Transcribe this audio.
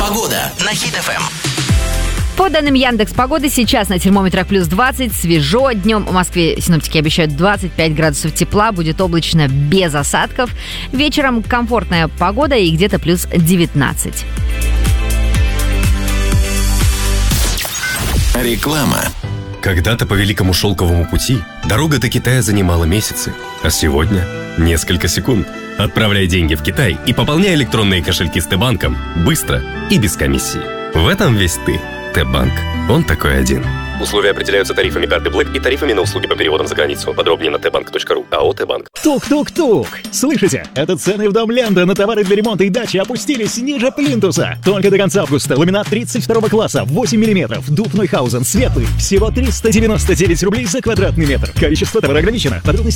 Погода на Хит-ФМ. По данным Яндекс.Погоды, сейчас на термометрах плюс 20, свежо. Днем в Москве синоптики обещают 25 градусов тепла, будет облачно без осадков. Вечером комфортная погода и где-то плюс 19. Реклама. Когда-то по Великому Шелковому пути дорога до Китая занимала месяцы, а сегодня несколько секунд. Отправляй деньги в Китай и пополняй электронные кошельки с Т-банком быстро и без комиссии. В этом весь ты. Т-банк. Он такой один. Условия определяются тарифами карты Black и тарифами на услуги по переводам за границу. Подробнее на tbank.ru. АО «Т-банк». Тук-тук-тук! Слышите? Это цены в Дом Ленда на товары для ремонта и дачи опустились ниже плинтуса. Только до конца августа ламинат 32 класса, 8 мм, дуб Нойхаузен, светлый. Всего 399 рублей за квадратный метр. Количество товара ограничено. Подробности